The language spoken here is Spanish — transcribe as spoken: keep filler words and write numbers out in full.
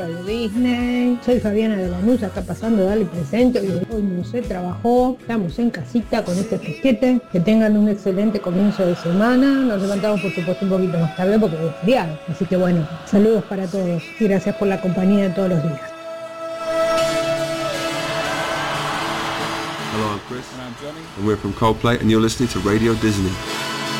de Disney. Soy Fabiana de Lanús, acá pasando a darle presente. Hoy no sé, trabajó, estamos en casita con este pesquete. Que tengan un excelente comienzo de semana. Nos levantamos por supuesto un poquito más tarde porque es feriado. Así que bueno, saludos para todos y gracias por la compañía de todos los días. Hello, I'm Chris. And I'm Johnny. And we're from Coldplay and you're listening to Radio Disney.